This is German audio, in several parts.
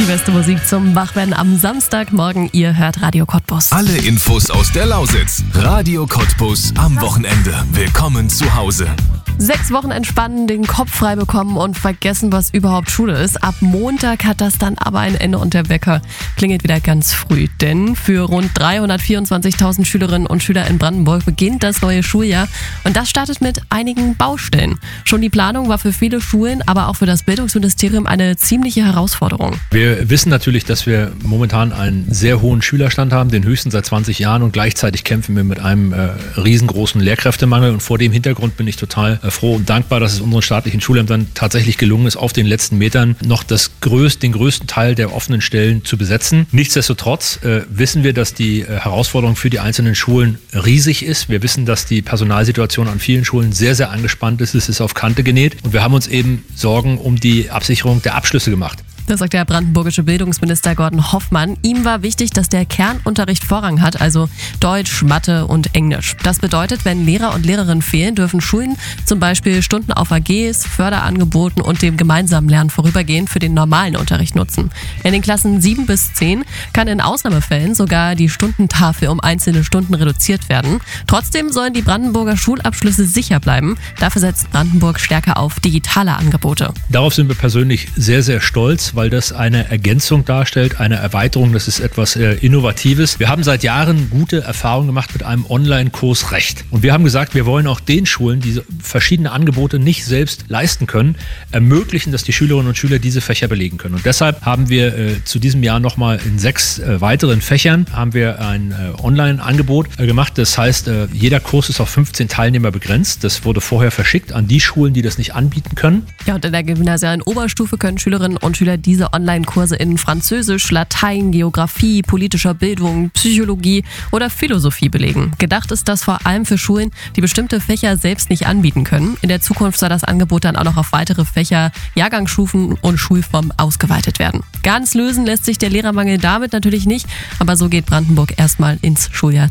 beste Musik zum Wachwerden am Samstagmorgen. Ihr hört Radio Cottbus. Alle Infos aus der Lausitz. Radio Cottbus am Wochenende. Willkommen zu Hause. 6 Wochen entspannen, den Kopf frei bekommen und vergessen, was überhaupt Schule ist. Ab Montag hat das dann aber ein Ende und der Wecker klingelt wieder ganz früh. Denn für rund 324.000 Schülerinnen und Schüler in Brandenburg beginnt das neue Schuljahr. Und das startet mit einigen Baustellen. Schon die Planung war für viele Schulen, aber auch für das Bildungsministerium eine ziemliche Herausforderung. Wir wissen natürlich, dass wir momentan einen sehr hohen Schülerstand haben, den höchsten seit 20 Jahren. Und gleichzeitig kämpfen wir mit einem riesengroßen Lehrkräftemangel. Und vor dem Hintergrund bin ich total froh und dankbar, dass es unseren staatlichen Schulämtern tatsächlich gelungen ist, auf den letzten Metern noch den größten Teil der offenen Stellen zu besetzen. Nichtsdestotrotz wissen wir, dass die Herausforderung für die einzelnen Schulen riesig ist. Wir wissen, dass die Personalsituation an vielen Schulen sehr, sehr angespannt ist. Es ist auf Kante genäht und wir haben uns eben Sorgen um die Absicherung der Abschlüsse gemacht. Das sagt der brandenburgische Bildungsminister Gordon Hoffmann. Ihm war wichtig, dass der Kernunterricht Vorrang hat, also Deutsch, Mathe und Englisch. Das bedeutet, wenn Lehrer und Lehrerinnen fehlen, dürfen Schulen zum Beispiel Stunden auf AGs, Förderangeboten und dem gemeinsamen Lernen vorübergehend für den normalen Unterricht nutzen. In den Klassen 7 bis 10 kann in Ausnahmefällen sogar die Stundentafel um einzelne Stunden reduziert werden. Trotzdem sollen die Brandenburger Schulabschlüsse sicher bleiben. Dafür setzt Brandenburg stärker auf digitale Angebote. Darauf sind wir persönlich sehr, sehr stolz, weil das eine Ergänzung darstellt, eine Erweiterung, das ist etwas Innovatives. Wir haben seit Jahren gute Erfahrungen gemacht mit einem Online-Kurs Recht. Und wir haben gesagt, wir wollen auch den Schulen, die verschiedene Angebote nicht selbst leisten können, ermöglichen, dass die Schülerinnen und Schüler diese Fächer belegen können. Und deshalb haben wir zu diesem Jahr nochmal in 6 weiteren Fächern haben wir ein Online-Angebot gemacht. Das heißt, jeder Kurs ist auf 15 Teilnehmer begrenzt. Das wurde vorher verschickt an die Schulen, die das nicht anbieten können. Ja, und in der gymnasialen Oberstufe können Schülerinnen und Schüler diese Online-Kurse in Französisch, Latein, Geografie, politischer Bildung, Psychologie oder Philosophie belegen. Gedacht ist das vor allem für Schulen, die bestimmte Fächer selbst nicht anbieten können. In der Zukunft soll das Angebot dann auch noch auf weitere Fächer, Jahrgangsstufen und Schulformen ausgeweitet werden. Ganz lösen lässt sich der Lehrermangel damit natürlich nicht, aber so geht Brandenburg erstmal ins Schuljahr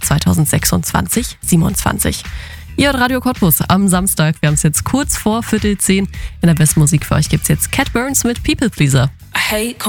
2026/27. Ihr hört Radio Cottbus am Samstag. Wir haben es jetzt kurz vor 9:15. In der besten Musik für euch gibt es jetzt Cat Burns mit People Pleaser. Hey,